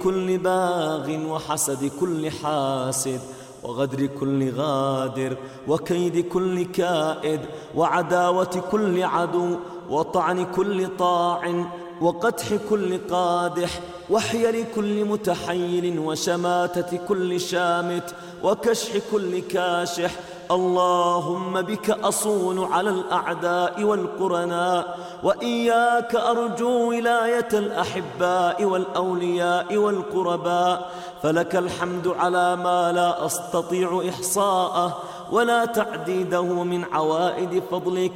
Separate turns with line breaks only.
كل باغ وحسد كل حاسد وغدر كل غادر وكيد كل كائد وعداوة كل عدو وطعن كل طاعن وقدح كل قادح وحيل كل متحيل وشماتة كل شامت وكشح كل كاشح. اللهم بك أصون على الأعداء والقرناء، وإياك أرجو ولاية الأحباء والأولياء والقرباء، فلك الحمد على ما لا أستطيع إحصاءه ولا تعديده من عوائد فضلك،